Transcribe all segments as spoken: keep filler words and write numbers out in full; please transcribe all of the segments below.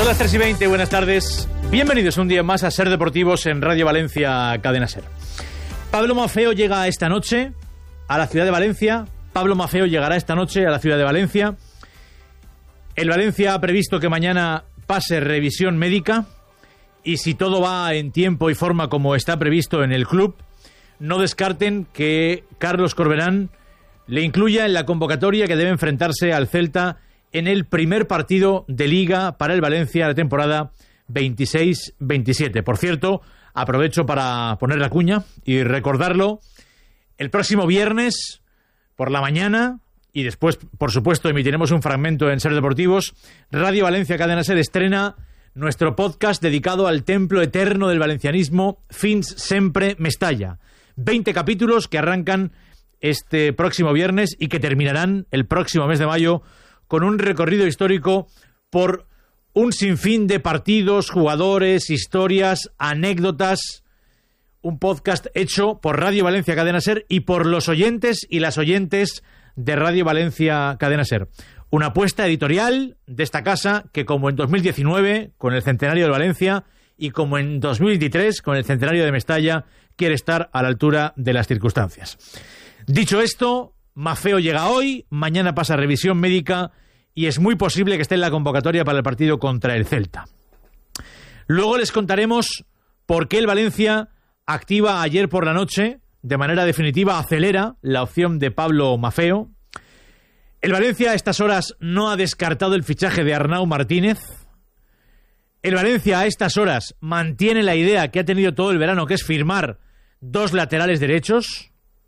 Son las tres y veinte, buenas tardes. Bienvenidos un día más a Ser Deportivos en Radio Valencia, Cadena Ser. Pablo Maffeo llega esta noche a la ciudad de Valencia. Pablo Maffeo llegará esta noche a la ciudad de Valencia. El Valencia ha previsto que mañana pase revisión médica y si todo va en tiempo y forma como está previsto en el club, no descarten que Carlos Corberán le incluya en la convocatoria que debe enfrentarse al Celta en el primer partido de Liga para el Valencia de la temporada veintiséis veintisiete. Por cierto, aprovecho para poner la cuña y recordarlo. El próximo viernes por la mañana, y después, por supuesto, emitiremos un fragmento en Ser Deportivos, Radio Valencia Cadena Ser estrena nuestro podcast dedicado al templo eterno del valencianismo, Fins Sempre Mestalla. veinte capítulos que arrancan este próximo viernes y que terminarán el próximo mes de mayo con un recorrido histórico por un sinfín de partidos, jugadores, historias, anécdotas. Un podcast hecho por Radio Valencia Cadena Ser y por los oyentes y las oyentes de Radio Valencia Cadena Ser. Una apuesta editorial de esta casa que, como en dos mil diecinueve, con el centenario de Valencia, y como en dos mil veintitrés, con el centenario de Mestalla, quiere estar a la altura de las circunstancias. Dicho esto, Maffeo llega hoy, mañana pasa revisión médica y es muy posible que esté en la convocatoria para el partido contra el Celta. Luego les contaremos por qué el Valencia activa ayer por la noche, de manera definitiva, acelera la opción de Pablo Maffeo. El Valencia a estas horas no ha descartado el fichaje de Arnau Martínez. El Valencia a estas horas mantiene la idea que ha tenido todo el verano, que es firmar dos laterales derechos,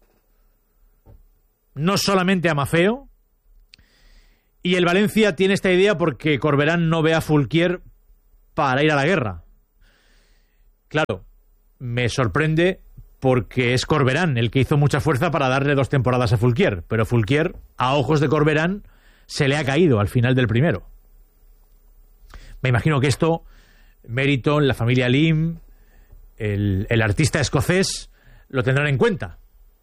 no solamente a Maffeo. Y el Valencia tiene esta idea porque Corberán no ve a Fulquier para ir a la guerra. Claro, me sorprende porque es Corberán el que hizo mucha fuerza para darle dos temporadas a Fulquier, pero Fulquier, a ojos de Corberán, se le ha caído al final del primero. Me imagino que esto, Meriton, la familia Lim, el, el artista escocés, lo tendrán en cuenta.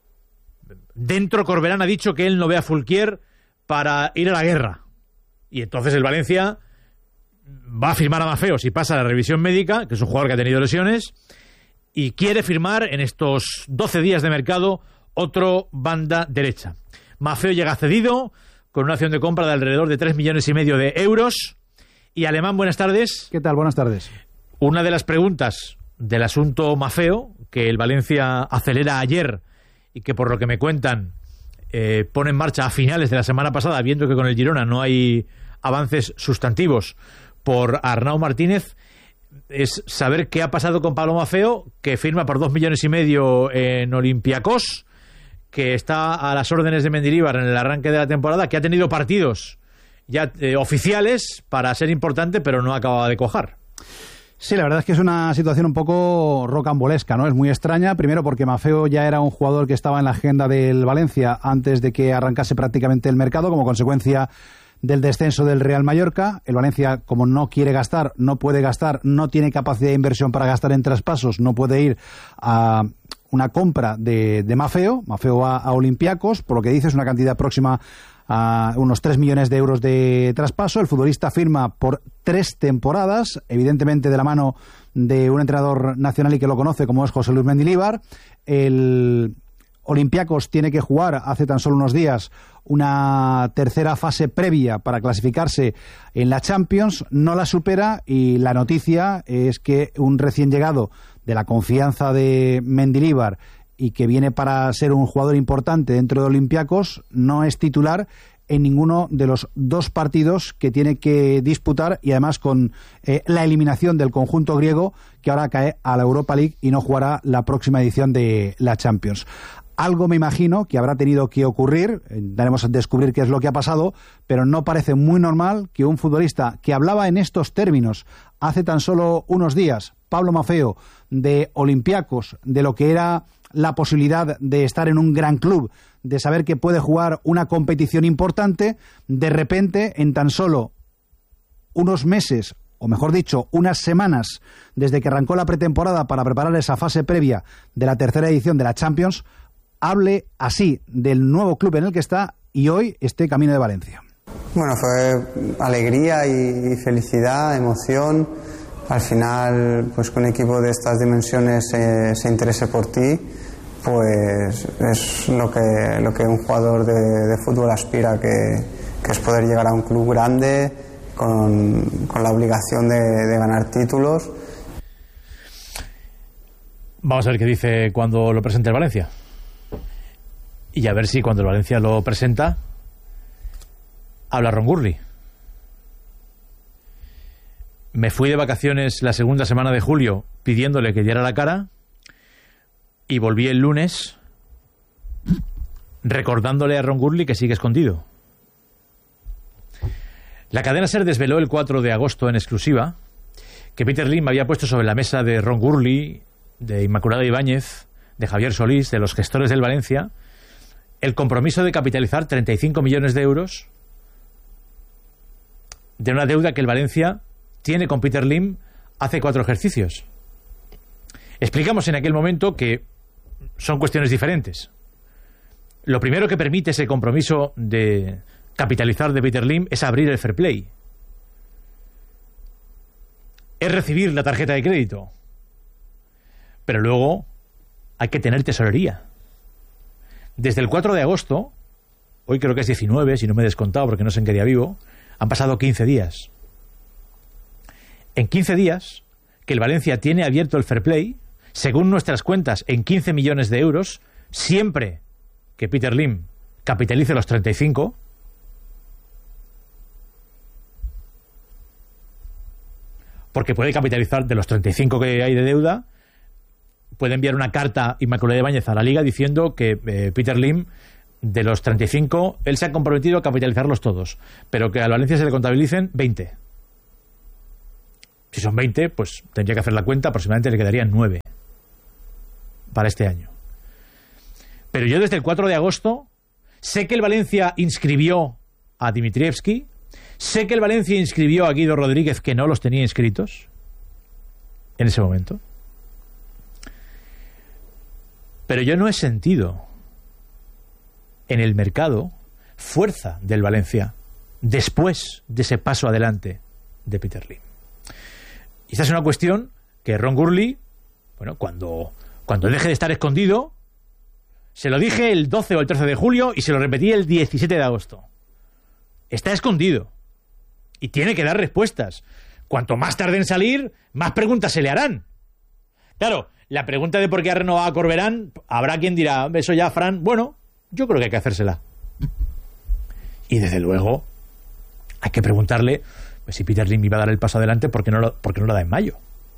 Dentro, Corberán ha dicho que él no ve a Fulquier para ir a la guerra. Y entonces el Valencia va a firmar a Maffeo si pasa la revisión médica, que es un jugador que ha tenido lesiones, y quiere firmar en estos doce días de mercado otro banda derecha. Maffeo llega cedido con una acción de compra de alrededor de tres millones y medio de euros. Y Alemán, buenas tardes. ¿Qué tal? Buenas tardes. Una de las preguntas del asunto Maffeo, que el Valencia acelera ayer y que por lo que me cuentan eh, pone en marcha a finales de la semana pasada, viendo que con el Girona no hay avances sustantivos por Arnau Martínez, es saber qué ha pasado con Pablo Maffeo, que firma por dos millones y medio en Olympiacos, que está a las órdenes de Mendilibar en el arranque de la temporada, que ha tenido partidos ya eh, oficiales para ser importante, pero no acaba de cuajar. Sí, la verdad es que es una situación un poco rocambolesca, ¿no? Es muy extraña, primero porque Maffeo ya era un jugador que estaba en la agenda del Valencia antes de que arrancase prácticamente el mercado, como consecuencia del descenso del Real Mallorca. El Valencia, como no quiere gastar, no puede gastar, no tiene capacidad de inversión para gastar en traspasos, no puede ir a una compra de, de Maffeo. Maffeo va a Olympiacos, por lo que dice es una cantidad próxima a unos tres millones de euros de traspaso. El futbolista firma por tres temporadas, evidentemente de la mano de un entrenador nacional y que lo conoce, como es José Luis Mendilibar. El Olympiacos tiene que jugar hace tan solo unos días una tercera fase previa para clasificarse en la Champions, no la supera y la noticia es que un recién llegado de la confianza de Mendilibar y que viene para ser un jugador importante dentro de Olympiacos no es titular en ninguno de los dos partidos que tiene que disputar y además con eh, la eliminación del conjunto griego que ahora cae a la Europa League y no jugará la próxima edición de la Champions. Algo me imagino que habrá tenido que ocurrir, daremos a descubrir qué es lo que ha pasado, pero no parece muy normal que un futbolista que hablaba en estos términos hace tan solo unos días, Pablo Maffeo, de Olympiacos, de lo que era la posibilidad de estar en un gran club, de saber que puede jugar una competición importante, de repente, en tan solo unos meses, o mejor dicho, unas semanas, desde que arrancó la pretemporada para preparar esa fase previa de la tercera edición de la Champions, hable así del nuevo club en el que está y hoy esté camino de Valencia. Bueno, fue alegría y felicidad, emoción. Al final, pues que un equipo de estas dimensiones se, se interese por ti, pues es lo que, lo que un jugador de, de fútbol aspira, que, que es poder llegar a un club grande con, con la obligación de, de ganar títulos. Vamos a ver qué dice cuando lo presente el Valencia. Y a ver si cuando el Valencia lo presenta habla Ron Gurley. Me fui de vacaciones la segunda semana de julio pidiéndole que diera la cara y volví el lunes recordándole a Ron Gurley que sigue escondido. La cadena SER desveló el cuatro de agosto en exclusiva que Peter Lim había puesto sobre la mesa de Ron Gurley, de Inmaculada Ibáñez, de Javier Solís, de los gestores del Valencia, el compromiso de capitalizar treinta y cinco millones de euros de una deuda que el Valencia tiene con Peter Lim hace cuatro ejercicios. Explicamos en aquel momento que son cuestiones diferentes. Lo primero que permite ese compromiso de capitalizar de Peter Lim es abrir el fair play. Es recibir la tarjeta de crédito. Pero luego hay que tener tesorería. Desde el cuatro de agosto, hoy creo que es diecinueve, si no me he descontado porque no sé en qué día vivo, han pasado quince días. En quince días, que el Valencia tiene abierto el fair play, según nuestras cuentas, en quince millones de euros, siempre que Peter Lim capitalice los treinta y cinco, porque puede capitalizar de los treinta y cinco que hay de deuda, puede enviar una carta Inmaculada Ibáñez a la Liga diciendo que eh, Peter Lim, de los treinta y cinco, él se ha comprometido a capitalizarlos todos, pero que al Valencia se le contabilicen veinte. Si son veinte, pues tendría que hacer la cuenta, aproximadamente le quedarían nueve para este año. Pero yo desde el cuatro de agosto sé que el Valencia inscribió a Dimitrievski, sé que el Valencia inscribió a Guido Rodríguez, que no los tenía inscritos en ese momento. Pero yo no he sentido en el mercado fuerza del Valencia después de ese paso adelante de Peter Lim. Y esta es una cuestión que Ron Gurley, bueno, cuando, cuando deje de estar escondido, se lo dije el doce o el trece de julio y se lo repetí el diecisiete de agosto. Está escondido y tiene que dar respuestas. Cuanto más tarde en salir, más preguntas se le harán. Claro, la pregunta de por qué ha renovado a Corberán, habrá quien dirá, eso ya, Fran, bueno, yo creo que hay que hacérsela. Y desde luego hay que preguntarle pues, si Peter Lim iba a dar el paso adelante, ¿por qué no lo, por qué no lo da en mayo?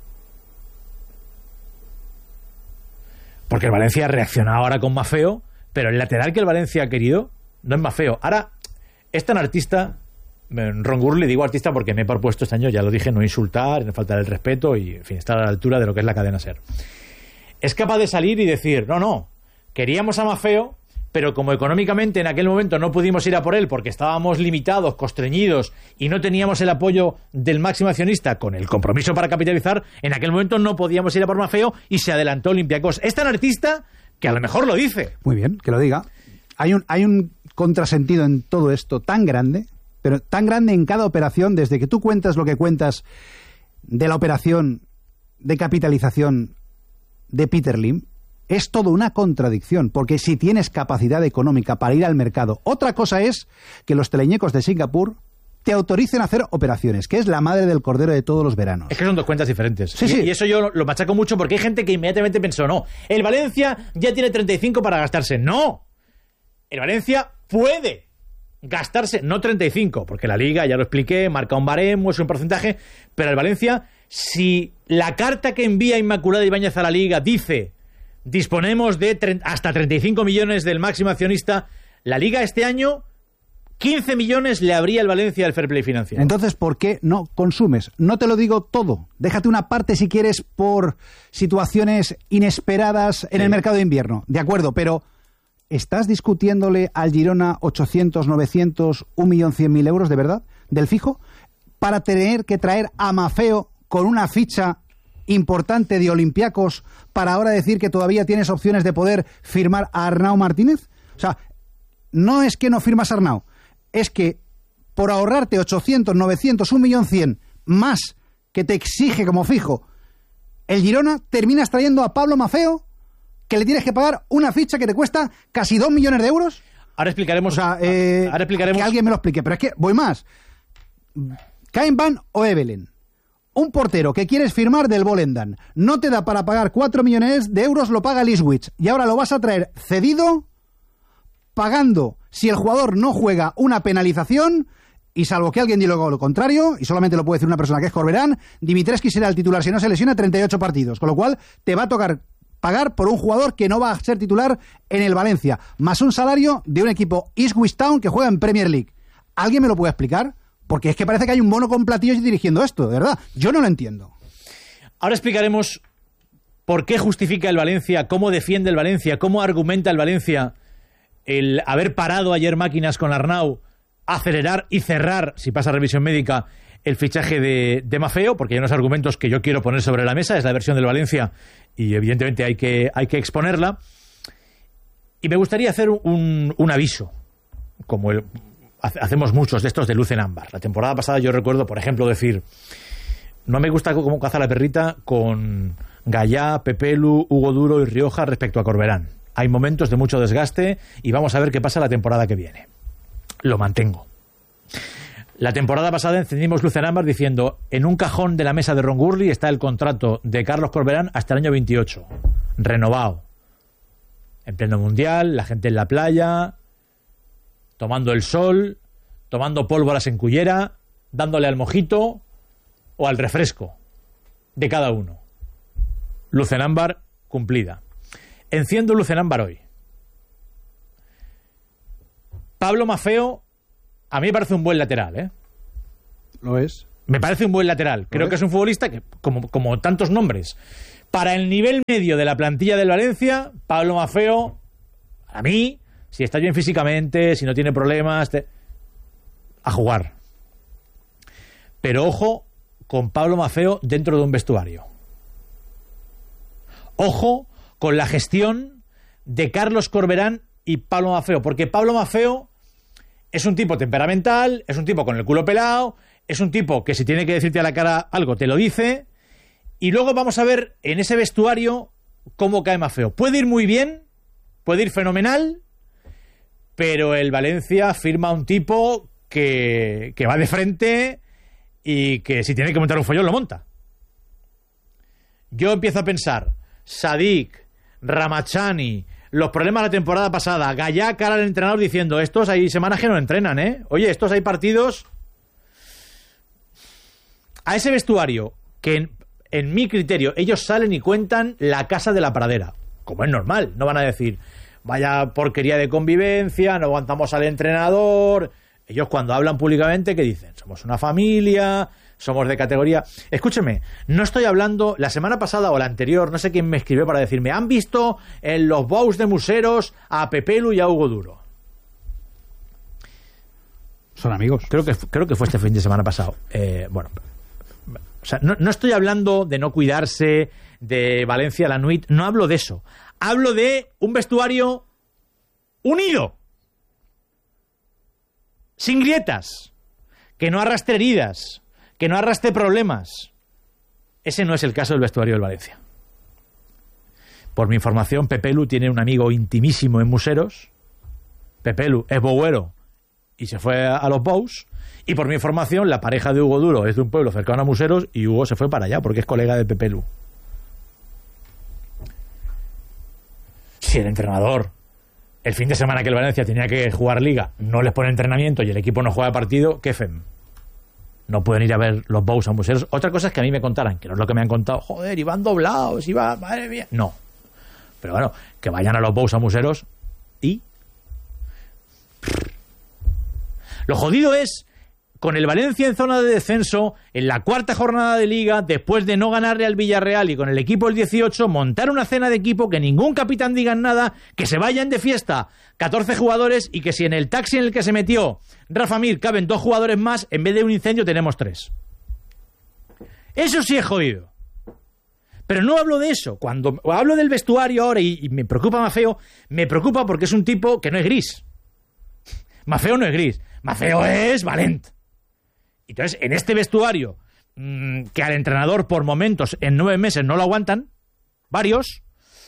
Porque el Valencia ha reaccionado ahora con Maffeo, pero el lateral que el Valencia ha querido no es Maffeo. Ahora, es tan artista, Ron Gurley, digo artista porque me he propuesto este año, ya lo dije, no insultar, no faltar el respeto y, en fin, estar a la altura de lo que es la cadena SER. Es capaz de salir y decir, no, no, queríamos a Maffeo, pero como económicamente en aquel momento no pudimos ir a por él porque estábamos limitados, constreñidos y no teníamos el apoyo del máximo accionista con el compromiso para capitalizar, en aquel momento no podíamos ir a por Maffeo y se adelantó Olympiacos. Es tan artista que a lo mejor lo dice. Muy bien, que lo diga. Hay un, hay un contrasentido en todo esto tan grande, pero tan grande en cada operación, desde que tú cuentas lo que cuentas de la operación de capitalización de Peter Lim, es todo una contradicción, porque si tienes capacidad económica para ir al mercado, otra cosa es que los teleñecos de Singapur te autoricen a hacer operaciones, que es la madre del cordero de todos los veranos. Es que son dos cuentas diferentes. Sí, y, sí. y eso yo lo machaco mucho porque hay gente que inmediatamente pensó, no, el Valencia ya tiene treinta y cinco para gastarse. No, el Valencia puede gastarse, no treinta y cinco, porque la Liga, ya lo expliqué, marca un baremo, es un porcentaje, pero el Valencia, si la carta que envía Inmaculada Ibáñez a la Liga dice disponemos de hasta treinta y cinco millones del máximo accionista, la Liga este año quince millones le habría el Valencia al fair play financiero. Entonces, ¿por qué no consumes? No te lo digo todo. Déjate una parte si quieres por situaciones inesperadas en sí. el mercado de invierno. De acuerdo, pero ¿estás discutiéndole al Girona ochocientos, novecientos, un millón cien mil euros de verdad del fijo para tener que traer a Maffeo con una ficha importante de Olympiacos para ahora decir que todavía tienes opciones de poder firmar a Arnau Martínez? O sea, no es que no firmas a Arnau, es que por ahorrarte ochocientos, novecientos, un millón cien más que te exige como fijo el Girona, terminas trayendo a Pablo Maffeo, que le tienes que pagar una ficha que te cuesta casi dos millones de euros. Ahora explicaremos. O sea, eh, ahora explicaremos. Que alguien me lo explique. Pero es que voy más. Caen Van o Evelen, un portero que quieres firmar del Volendam, no te da para pagar cuatro millones de euros, lo paga Liswich, y ahora lo vas a traer cedido, pagando, si el jugador no juega, una penalización, y salvo que alguien diga lo contrario, y solamente lo puede decir una persona que es Corberán, Dimitrescu será el titular si no se lesiona treinta y ocho partidos, con lo cual te va a tocar pagar por un jugador que no va a ser titular en el Valencia, más un salario de un equipo Ipswich Town que juega en Premier League. ¿Alguien me lo puede explicar? Porque es que parece que hay un mono con platillos dirigiendo esto, de verdad. Yo no lo entiendo. Ahora explicaremos por qué justifica el Valencia, cómo defiende el Valencia, cómo argumenta el Valencia el haber parado ayer máquinas con Arnau, acelerar y cerrar, si pasa revisión médica, el fichaje de, de Maffeo, porque hay unos argumentos que yo quiero poner sobre la mesa, es la versión del Valencia y evidentemente hay que, hay que exponerla. Y me gustaría hacer un, un aviso, como el... hacemos muchos de estos de luz en ámbar. La temporada pasada yo recuerdo, por ejemplo, decir, no me gusta cómo caza la perrita con Gallá, Pepelu, Hugo Duro y Rioja respecto a Corberán. Hay momentos de mucho desgaste y vamos a ver qué pasa la temporada que viene. Lo mantengo. La temporada pasada encendimos luz en ámbar diciendo, en un cajón de la mesa de Ron Gurley está el contrato de Carlos Corberán hasta el año veintiocho. Renovado. En pleno mundial, la gente en la playa, tomando el sol, tomando pólvoras en cullera, dándole al mojito o al refresco de cada uno. Luz en ámbar cumplida. Enciendo luz en ámbar hoy. Pablo Maffeo, a mí me parece un buen lateral, ¿eh? Lo es. Me parece un buen lateral. Creo que es un futbolista que, como, como tantos nombres, para el nivel medio de la plantilla del Valencia, Pablo Maffeo, a mí... si está bien físicamente, si no tiene problemas, te... a jugar. Pero ojo con Pablo Maffeo dentro de un vestuario. Ojo con la gestión de Carlos Corberán y Pablo Maffeo, porque Pablo Maffeo es un tipo temperamental, es un tipo con el culo pelado, es un tipo que si tiene que decirte a la cara algo te lo dice, y luego vamos a ver en ese vestuario cómo cae Maffeo. Puede ir muy bien, puede ir fenomenal, pero el Valencia firma un tipo que, que va de frente y que si tiene que montar un follón lo monta. Yo empiezo a pensar, Sadik, Ramachani, los problemas de la temporada pasada, Gallá cara al entrenador diciendo, estos hay semanas que no entrenan, ¿eh? Oye, estos hay partidos... A ese vestuario, que en, en mi criterio, ellos salen y cuentan la casa de la pradera, como es normal, no van a decir... vaya porquería de convivencia, no aguantamos al entrenador. Ellos cuando hablan públicamente, ¿qué dicen? Somos una familia, somos de categoría. Escúcheme, no estoy hablando, la semana pasada o la anterior, no sé quién me escribió para decirme, ¿han visto en los Bous de Museros a Pepelu y a Hugo Duro? Son amigos. Creo que, creo que fue este fin de semana pasado. Eh, bueno, o sea, no, no estoy hablando de no cuidarse, de Valencia la Nuit, no hablo de eso. Hablo de un vestuario unido, sin grietas, que no arrastre heridas, que no arrastre problemas. Ese no es el caso del vestuario del Valencia. Por mi información, Pepelu tiene un amigo intimísimo en Museros. Pepelu es bouero y se fue a los Bous. Y por mi información, la pareja de Hugo Duro es de un pueblo cercano a Museros y Hugo se fue para allá porque es colega de Pepelu. Si el entrenador, el fin de semana que el Valencia tenía que jugar Liga, no les pone entrenamiento y el equipo no juega partido, ¿qué fem? No pueden ir a ver los Bous a Museros. Otra cosa es que a mí me contaran, que no es lo que me han contado, joder, iban doblados, iba, madre mía. No. Pero bueno, que vayan a los Bous a Museros y... Lo jodido es, con el Valencia en zona de descenso, en la cuarta jornada de Liga, después de no ganarle al Villarreal y con el equipo el dieciocho, montar una cena de equipo, que ningún capitán diga nada, que se vayan de fiesta catorce jugadores y que si en el taxi en el que se metió Rafa Mir caben dos jugadores más, en vez de un incendio tenemos tres. Eso sí es jodido. Pero no hablo de eso. Cuando hablo del vestuario ahora y, y me preocupa Maffeo, me preocupa porque es un tipo que no es gris. Maffeo no es gris. Mafeo es Valent. Entonces, en este vestuario, mmm, que al entrenador por momentos en nueve meses no lo aguantan, varios,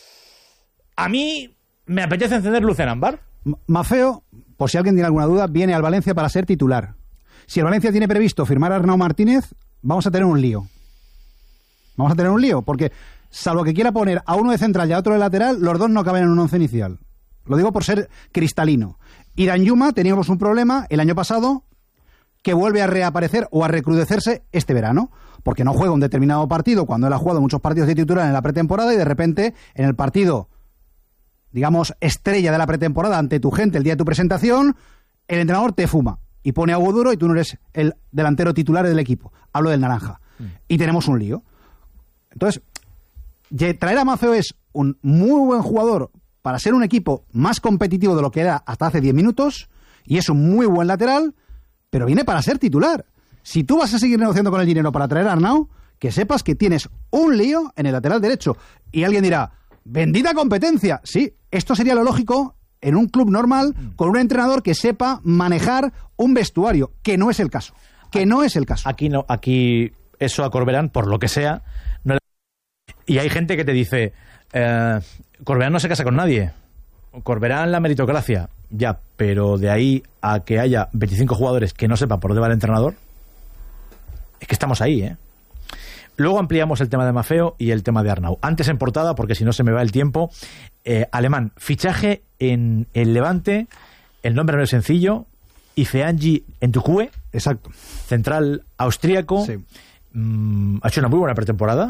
a mí me apetece encender luz en ámbar. Mafeo, por si alguien tiene alguna duda, viene al Valencia para ser titular. Si el Valencia tiene previsto firmar a Arnau Martínez, vamos a tener un lío. Vamos a tener un lío, porque salvo que quiera poner a uno de central y a otro de lateral, los dos no caben en un once inicial. Lo digo por ser cristalino. Y Danjuma teníamos un problema el año pasado que vuelve a reaparecer o a recrudecerse este verano, porque no juega un determinado partido cuando él ha jugado muchos partidos de titular en la pretemporada y de repente en el partido, digamos, estrella de la pretemporada ante tu gente el día de tu presentación, el entrenador te fuma y pone a Hugo Duro y tú no eres el delantero titular del equipo. Hablo del naranja. Mm. Y tenemos un lío. Entonces, traer a Mafeo es un muy buen jugador para ser un equipo más competitivo de lo que era hasta hace diez minutos, y es un muy buen lateral, pero viene para ser titular. Si tú vas a seguir negociando con el dinero para traer a Arnau, que sepas que tienes un lío en el lateral derecho. Y alguien dirá, bendita competencia. Sí, esto sería lo lógico en un club normal, con un entrenador que sepa manejar un vestuario, que no es el caso. Que no es el caso. Aquí no, aquí eso a Corberán, por lo que sea, no le... Y hay gente que te dice, eh, Corberán no se casa con nadie. Corberán la meritocracia. Ya, pero de ahí a que haya veinticinco jugadores que no sepan por dónde va el entrenador, es que estamos ahí, ¿eh? Luego ampliamos el tema de Mafeo y el tema de Arnau. Antes en portada, porque si no se me va el tiempo, eh, Alemán, fichaje en el Levante, el nombre no es sencillo, Ifeanyi Ntukue, exacto, central austríaco, sí. mmm, ha hecho una muy buena pretemporada,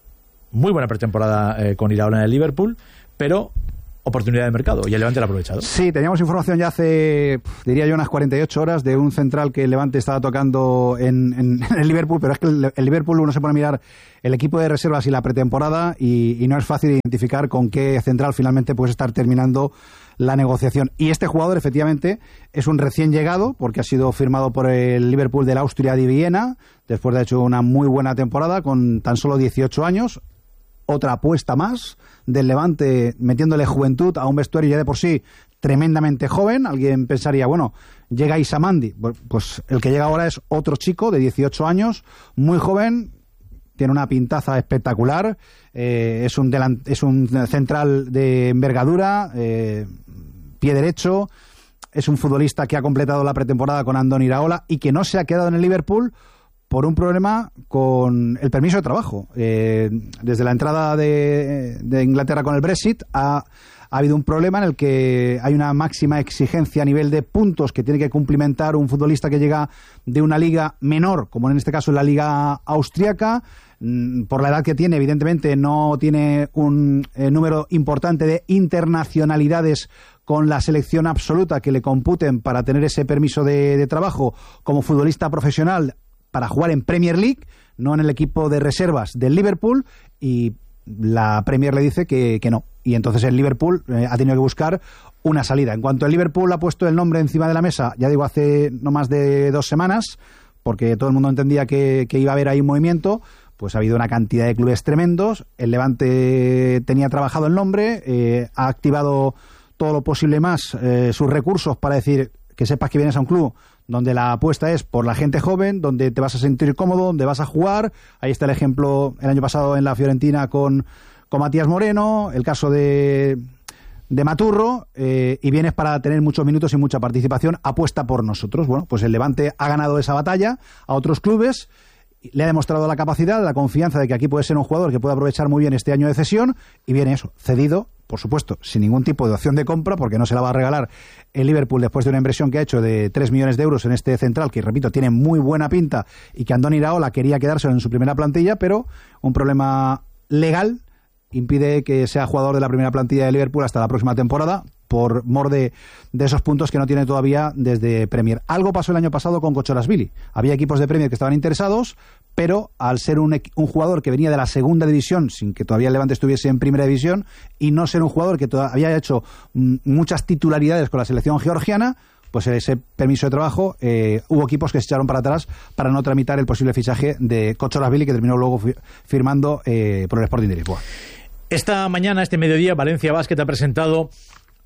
muy buena pretemporada eh, con Iraola en el Liverpool, pero oportunidad de mercado, y el Levante lo ha aprovechado. Sí, teníamos información ya hace, diría yo, unas cuarenta y ocho horas de un central que el Levante estaba tocando en, en, en el Liverpool, pero es que el, el Liverpool, uno se pone a mirar el equipo de reservas y la pretemporada y, y no es fácil identificar con qué central finalmente puede estar terminando la negociación. Y este jugador, efectivamente, es un recién llegado, porque ha sido firmado por el Liverpool del Austria de Viena, después de haber hecho una muy buena temporada con tan solo dieciocho años. Otra apuesta más del Levante, metiéndole juventud a un vestuario ya de por sí tremendamente joven. Alguien pensaría, bueno, llega Isamandi. Pues el que llega ahora es otro chico de dieciocho años, muy joven, tiene una pintaza espectacular, eh, es, un delant- es un central de envergadura, eh, pie derecho, es un futbolista que ha completado la pretemporada con Andoni Iraola y que no se ha quedado en el Liverpool por un problema con el permiso de trabajo. Eh, desde la entrada de, de Inglaterra con el Brexit ha, ha habido un problema en el que hay una máxima exigencia a nivel de puntos que tiene que cumplimentar un futbolista que llega de una liga menor, como en este caso la liga austriaca. Por la edad que tiene, evidentemente no tiene un eh, número importante de internacionalidades con la selección absoluta que le computen para tener ese permiso de, de trabajo como futbolista profesional para jugar en Premier League, no en el equipo de reservas del Liverpool, y la Premier le dice que, que no. Y entonces el Liverpool eh, ha tenido que buscar una salida. En cuanto el Liverpool ha puesto el nombre encima de la mesa, ya digo, hace no más de dos semanas, porque todo el mundo entendía que, que iba a haber ahí un movimiento, pues ha habido una cantidad de clubes tremendos. El Levante tenía trabajado el nombre, eh, ha activado todo lo posible más eh, sus recursos para decir que sepas que vienes a un club donde la apuesta es por la gente joven, donde te vas a sentir cómodo, donde vas a jugar. Ahí está el ejemplo el año pasado en la Fiorentina con, con Matías Moreno, el caso de, de Maturro, eh, y vienes para tener muchos minutos y mucha participación, apuesta por nosotros. Bueno, pues el Levante ha ganado esa batalla a otros clubes, le ha demostrado la capacidad, la confianza de que aquí puede ser un jugador que puede aprovechar muy bien este año de cesión, y viene eso, cedido, por supuesto, sin ningún tipo de opción de compra, porque no se la va a regalar el Liverpool después de una inversión que ha hecho de tres millones de euros en este central, que, repito, tiene muy buena pinta, y que Andoni Iraola quería quedárselo en su primera plantilla, pero un problema legal impide que sea jugador de la primera plantilla de Liverpool hasta la próxima temporada, por mor de, de esos puntos que no tiene todavía desde Premier. Algo pasó el año pasado con Kocholasvili. Había equipos de Premier que estaban interesados, pero al ser un, un jugador que venía de la segunda división, sin que todavía el Levante estuviese en primera división, y no ser un jugador que todavía había hecho m- muchas titularidades con la selección georgiana, pues ese permiso de trabajo, eh, hubo equipos que se echaron para atrás para no tramitar el posible fichaje de Kocholasvili, que terminó luego fi- firmando eh, por el Sporting de Lisboa. Esta mañana, este mediodía, Valencia Basket ha presentado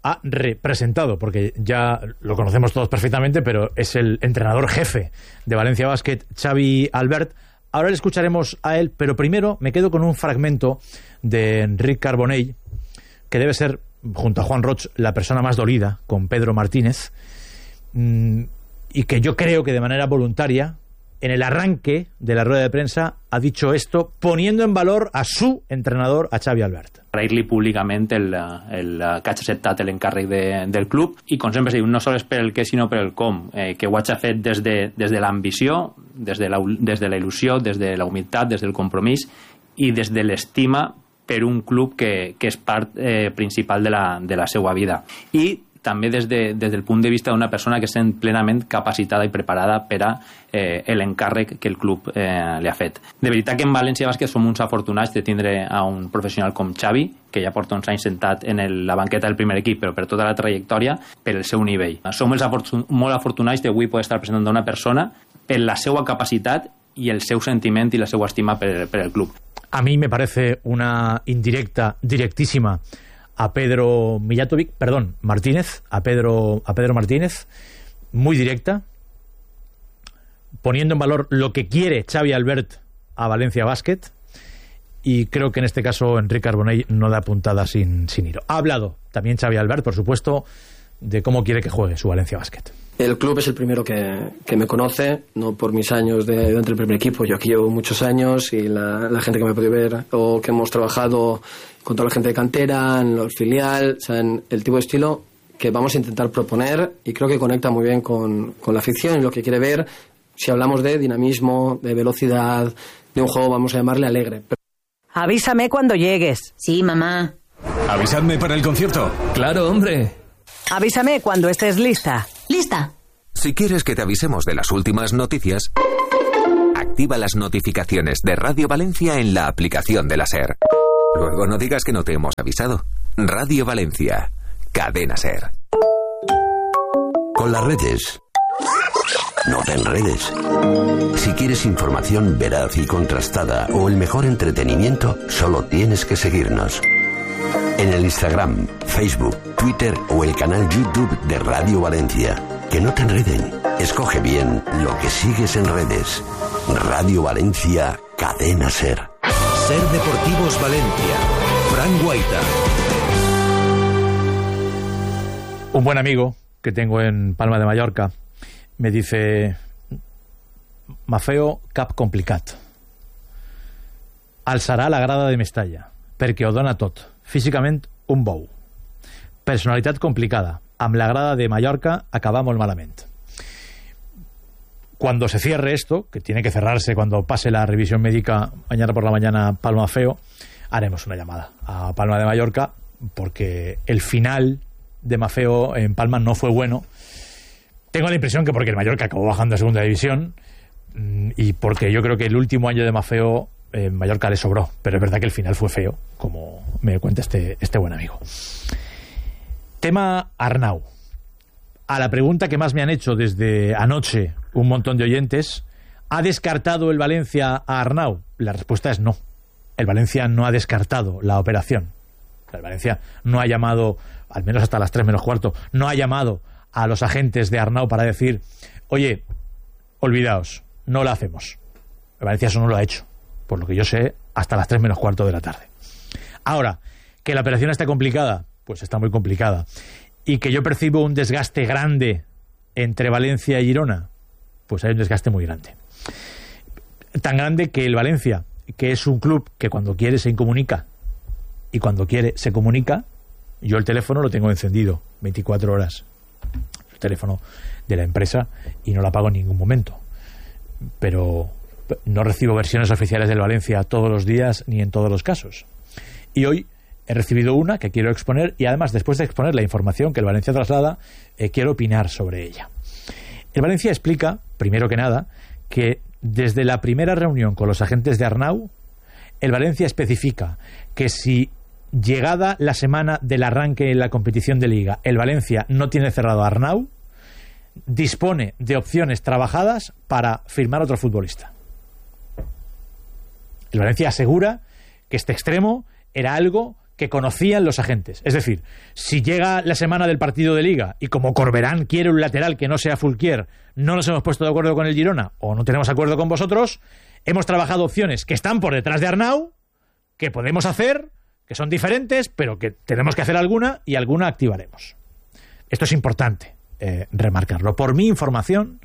ha representado, porque ya lo conocemos todos perfectamente, pero es el entrenador jefe de Valencia Basket, Xavi Albert. Ahora le escucharemos a él, pero primero me quedo con un fragmento de Enric Carbonell, que debe ser, junto a Juan Roig, la persona más dolida con Pedro Martínez, y que yo creo que de manera voluntaria, en el arranque de la rueda de prensa, ha dicho esto, poniendo en valor a su entrenador, a Xavi Albert. Agrair-li públicament el, el, que hagi acceptat l'encàrrec de, del club, i com sempre diu, no sols per el què sinó per el com, eh, que ho hagi fet des de, des de l'ambició, des de la, des de la il·lusió, des de la humilitat, des del compromís i des de l'estima per un club que, que és part eh, principal de la, de la seva vida. I també des, de, des del punt de vista d'una persona que sent plenament capacitada i preparada per a eh, l'encàrrec que el club eh, li ha fet. De veritat que en València Bàsquet som uns afortunats de tindre a un professional com Xavi, que ja porta uns anys sentat en el, la banqueta del primer equip, però per tota la trajectòria, per el seu nivell. Som els afortun molt afortunats d'avui poder estar presentant una persona per la seva capacitat i el seu sentiment i la seva estima per, per el club. A mí me parece una indirecta, directísima, a Pedro Mijatovic, perdón, Martínez, a Pedro, a Pedro Martínez, muy directa, poniendo en valor lo que quiere Xavi Albert a Valencia Basket, y creo que en este caso Enric Carbonell no da puntada sin, sin hilo. Ha hablado también Xavi Albert, por supuesto, de cómo quiere que juegue su Valencia Basket. El club es el primero que, que me conoce, no por mis años de, dentro del primer equipo. Yo aquí llevo muchos años y la, la gente que me puede ver o que hemos trabajado con toda la gente de cantera, en el filial, saben el tipo de estilo que vamos a intentar proponer y creo que conecta muy bien con, con la afición y lo que quiere ver. Si hablamos de dinamismo, de velocidad, de un juego, vamos a llamarle alegre. Avísame cuando llegues. Sí, mamá. ¿Avisadme para el concierto? Claro, hombre. Avísame cuando estés lista. Lista. Si quieres que te avisemos de las últimas noticias, activa las notificaciones de Radio Valencia en la aplicación de la SER. Luego no digas que no te hemos avisado. Radio Valencia, cadena SER. Con las redes, no te enredes. Si quieres información veraz y contrastada o el mejor entretenimiento, solo tienes que seguirnos. En el Instagram, Facebook, Twitter o el canal YouTube de Radio Valencia. Que no te enreden. Escoge bien lo que sigues en redes. Radio Valencia, cadena SER. SER Deportivos Valencia. Fran Guaita. Un buen amigo que tengo en Palma de Mallorca me dice: Mafeo, cap complicat. Alçarà la grada de Mestalla perquè ho dona tot. Físicament, un bou. Personalitat complicada. Amb la grada de Mallorca acaba molt malament. Cuando se cierre esto, que tiene que cerrarse cuando pase la revisión médica mañana por la mañana Palma Feo, haremos una llamada a Palma de Mallorca, porque el final de Mafeo en Palma no fue bueno. Tengo la impresión que porque el Mallorca acabó bajando a segunda división y porque yo creo que el último año de Mafeo en Mallorca le sobró, pero es verdad que el final fue feo, como me cuenta este, este buen amigo. Tema Arnau. A la pregunta que más me han hecho desde anoche un montón de oyentes: ¿ha descartado el Valencia a Arnau? La respuesta es no. El Valencia no ha descartado la operación. El Valencia no ha llamado, al menos hasta las tres menos cuarto, no ha llamado a los agentes de Arnau para decir: oye, olvidaos, no la hacemos. El Valencia eso no lo ha hecho, por lo que yo sé, hasta las tres menos cuarto de la tarde. Ahora, que la operación está complicada, pues está muy complicada. Y que yo percibo un desgaste grande entre Valencia y Girona, pues hay un desgaste muy grande. Tan grande que el Valencia, que es un club que cuando quiere se incomunica y cuando quiere se comunica, yo el teléfono lo tengo encendido veinticuatro horas, el teléfono de la empresa, y no lo apago en ningún momento. Pero no recibo versiones oficiales del Valencia todos los días ni en todos los casos. Y hoy he recibido una que quiero exponer, y además, después de exponer la información que el Valencia traslada, eh, quiero opinar sobre ella. El Valencia explica, primero que nada, que desde la primera reunión con los agentes de Arnau, el Valencia especifica que si, llegada la semana del arranque en la competición de Liga, el Valencia no tiene cerrado a Arnau, dispone de opciones trabajadas para firmar a otro futbolista. El Valencia asegura que este extremo era algo que conocían los agentes. Es decir, si llega la semana del partido de Liga y como Corberán quiere un lateral que no sea Fulquier, no nos hemos puesto de acuerdo con el Girona o no tenemos acuerdo con vosotros, hemos trabajado opciones que están por detrás de Arnau, que podemos hacer, que son diferentes, pero que tenemos que hacer alguna y alguna activaremos. Esto es importante eh, remarcarlo. Por mi información,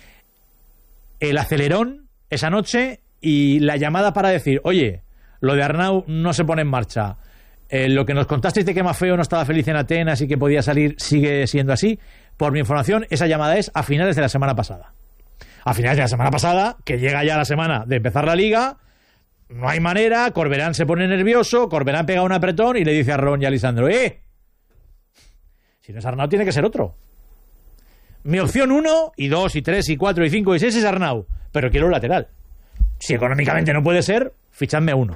el acelerón esa noche y la llamada para decir, oye, lo de Arnau no se pone en marcha. Eh, lo que nos contasteis de que Maffeo no estaba feliz en Atenas y que podía salir sigue siendo así. Por mi información, esa llamada es a finales de la semana pasada. A finales de la semana pasada, que llega ya la semana de empezar la Liga, no hay manera, Corberán se pone nervioso, Corberán pega un apretón y le dice a Ron y a Lisandro, ¡eh! Si no es Arnau, tiene que ser otro. Mi opción uno, y dos, y tres, y cuatro, y cinco, y seis es Arnau, pero quiero un lateral. Si económicamente no puede ser, fichadme uno.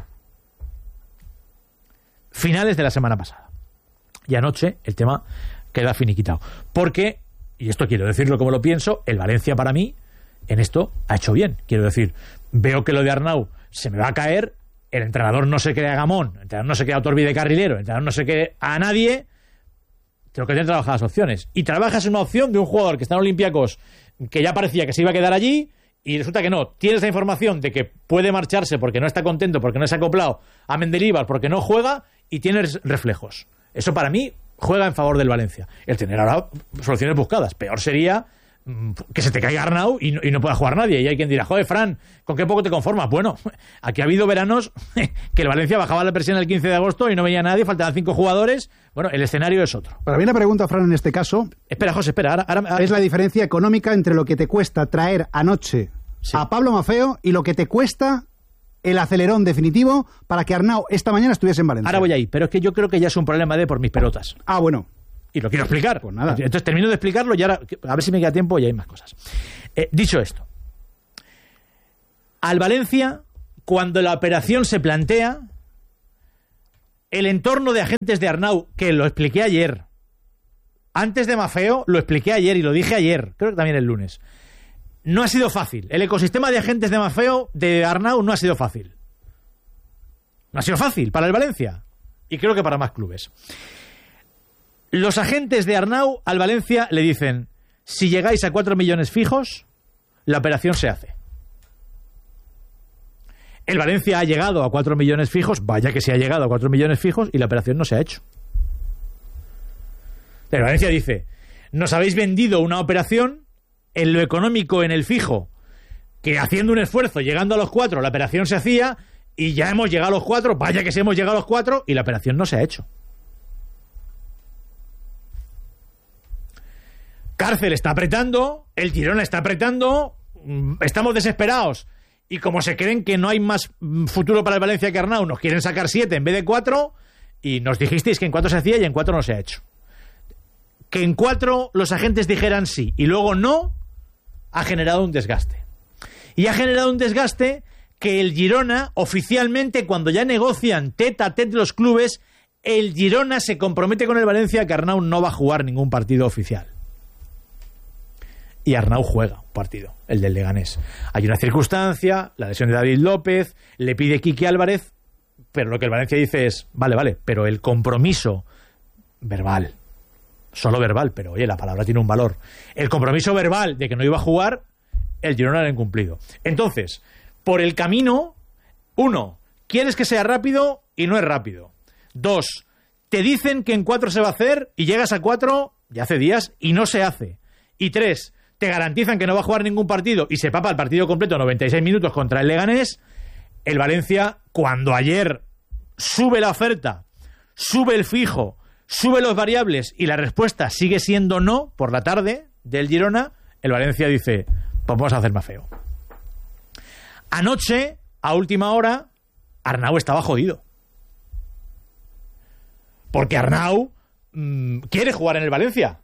Finales de la semana pasada. Y anoche el tema queda finiquitado. Porque, y esto quiero decirlo como lo pienso, el Valencia para mí en esto ha hecho bien. Quiero decir, veo que lo de Arnau se me va a caer, el entrenador no se cree a Gamón, el entrenador no se cree a Torbi de carrilero, el entrenador no se cree a nadie, tengo que tener que trabajar las opciones. Y trabajas una opción de un jugador que está en Olympiacos, que ya parecía que se iba a quedar allí, y resulta que no. Tienes la información de que puede marcharse porque no está contento, porque no se ha acoplado a Mendilibar, porque no juega, y tienes reflejos. Eso para mí juega en favor del Valencia. El tener ahora soluciones buscadas. Peor sería que se te caiga Arnau y no, y no pueda jugar nadie. Y hay quien dirá, joder, Fran, ¿con qué poco te conformas? Bueno, aquí ha habido veranos que el Valencia bajaba la presión el quince de agosto y no veía a nadie, faltaban cinco jugadores. Bueno, el escenario es otro. Para mí la pregunta, Fran, en este caso... Espera, José, espera. Ahora, ahora, ahora... Es la diferencia económica entre lo que te cuesta traer anoche sí. a Pablo Maffeo y lo que te cuesta el acelerón definitivo para que Arnau esta mañana estuviese en Valencia. Ahora voy ahí, pero es que yo creo que ya es un problema de por mis pelotas. Ah, bueno. Y lo quiero explicar. Pues nada. Entonces termino de explicarlo y ahora a ver si me queda tiempo y hay más cosas. Eh, dicho esto, al Valencia, cuando la operación se plantea, el entorno de agentes de Arnau, que lo expliqué ayer, antes de Maffeo, lo expliqué ayer y lo dije ayer, creo que también el lunes, no ha sido fácil. El ecosistema de agentes de Maffeo, de Arnau, no ha sido fácil. No ha sido fácil para el Valencia. Y creo que para más clubes. Los agentes de Arnau al Valencia le dicen, si llegáis a cuatro millones fijos, la operación se hace. El Valencia ha llegado a cuatro millones fijos, vaya que se ha llegado a cuatro millones fijos, y la operación no se ha hecho. El Valencia dice, nos habéis vendido una operación en lo económico, en el fijo, que haciendo un esfuerzo, llegando a los cuatro, la operación se hacía, y ya hemos llegado a los cuatro, vaya que si hemos llegado a los cuatro, y la operación no se ha hecho. Cárcel está apretando, el Girona está apretando, estamos desesperados. Y como se creen que no hay más futuro para el Valencia que Arnau, nos quieren sacar siete en vez de cuatro, y nos dijisteis que en cuatro se hacía y en cuatro no se ha hecho. Que en cuatro los agentes dijeran sí y luego no, ha generado un desgaste. Y ha generado un desgaste que el Girona, oficialmente, cuando ya negocian tete a tete los clubes, el Girona se compromete con el Valencia que Arnau no va a jugar ningún partido oficial. Y Arnau juega un partido, el del Leganés. Hay una circunstancia, la lesión de David López, le pide Quique Álvarez, pero lo que el Valencia dice es, vale, vale, pero el compromiso verbal, solo verbal, pero oye, la palabra tiene un valor. El compromiso verbal de que no iba a jugar, el Girona lo ha incumplido. Entonces, por el camino, uno, quieres que sea rápido y no es rápido. Dos, te dicen que en cuatro se va a hacer y llegas a cuatro, ya hace días, y no se hace. Y tres, te garantizan que no va a jugar ningún partido y se papa el partido completo noventa y seis minutos contra el Leganés. El Valencia, cuando ayer sube la oferta, sube el fijo, sube los variables y la respuesta sigue siendo no por la tarde del Girona, el Valencia dice, pues vamos a hacer más feo. Anoche, a última hora, Arnau estaba jodido. Porque Arnau mmm, quiere jugar en el Valencia.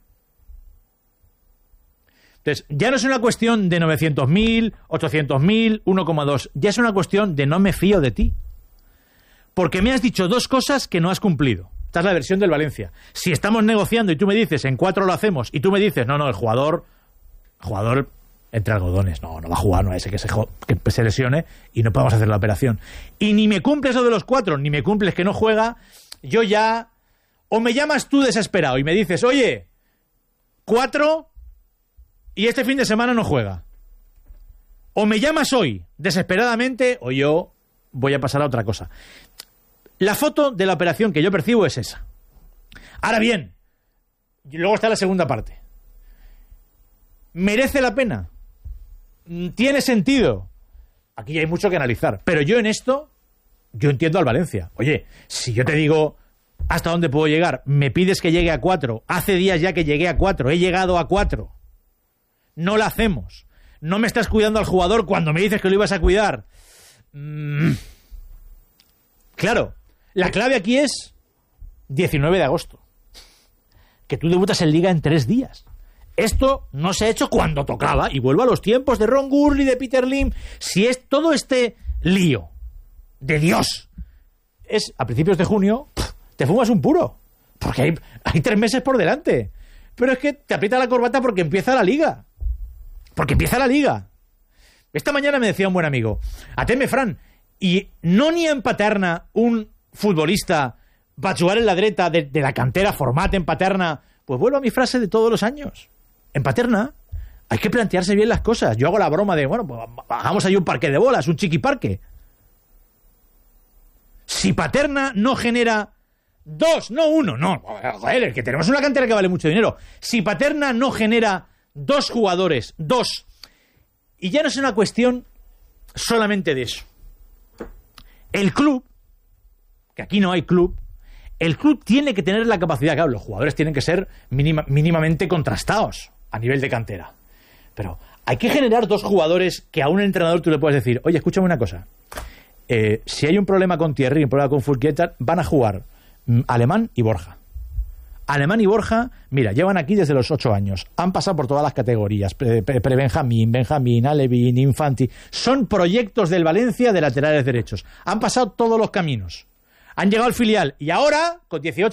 Entonces, ya no es una cuestión de novecientos mil, ochocientos mil, uno coma dos. Ya es una cuestión de no me fío de ti. Porque me has dicho dos cosas que no has cumplido. Esta es la versión del Valencia. Si estamos negociando y tú me dices en cuatro lo hacemos y tú me dices, no, no, el jugador, el jugador entre algodones, no, no va a jugar, no va a ser que se, que se lesione y no podemos hacer la operación. Y ni me cumples lo de los cuatro, ni me cumples que no juega, yo ya... O me llamas tú desesperado y me dices, oye, cuatro y este fin de semana no juega. O me llamas hoy desesperadamente o yo voy a pasar a otra cosa. La foto de la operación que yo percibo es esa. Ahora bien, luego está la segunda parte. ¿Merece la pena? ¿Tiene sentido? Aquí hay mucho que analizar. Pero yo en esto, yo entiendo al Valencia. Oye, si yo te digo hasta dónde puedo llegar, me pides que llegue a cuatro, hace días ya que llegué a cuatro, he llegado a cuatro, no la hacemos, no me estás cuidando al jugador cuando me dices que lo ibas a cuidar. Mm. Claro, la clave aquí es diecinueve de agosto. Que tú debutas en Liga en tres días. Esto no se ha hecho cuando tocaba, y vuelvo a los tiempos de Ron Gurley, de Peter Lim. Si es todo este lío de Dios es a principios de junio, te fumas un puro, porque hay, hay tres meses por delante. Pero es que te aprieta la corbata porque empieza la Liga. Porque empieza la Liga. Esta mañana me decía un buen amigo, ateme, Fran, y no ni en Paterna un futbolista va a jugar en la dreta de, de la cantera format en Paterna. Pues vuelvo a mi frase de todos los años. En Paterna hay que plantearse bien las cosas. Yo hago la broma de, bueno, pues hagamos ahí un parque de bolas, un chiquiparque. Si Paterna no genera dos, no uno, no, joder, es que tenemos una cantera que vale mucho dinero. Si Paterna no genera dos jugadores, dos, y ya no es una cuestión solamente de eso. El club, que aquí no hay club, el club tiene que tener la capacidad, claro, los jugadores tienen que ser mínima, mínimamente contrastados a nivel de cantera. Pero hay que generar dos jugadores que a un entrenador tú le puedes decir, oye, escúchame una cosa, eh, si hay un problema con Thierry, un problema con Fulquietar, van a jugar mm, Alemán y Borja. Alemán y Borja, mira, llevan aquí desde los ocho años, han pasado por todas las categorías, pre-Benjamín, Benjamín, Alevín, Infanti, son proyectos del Valencia de laterales derechos, han pasado todos los caminos, han llegado al filial y ahora, con dieciocho